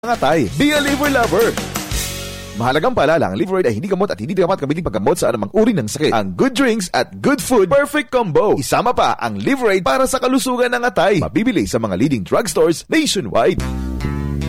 Atay, be a liver lover. Mahalagang paalala, ang Liveroid ay hindi gamot at hindi dapat gamitin paggamot sa anumang uri ng sakit. Ang good drinks at good food, perfect combo. Isama pa ang Liveroid para sa kalusugan ng atay. Mabibili sa mga leading drugstores nationwide.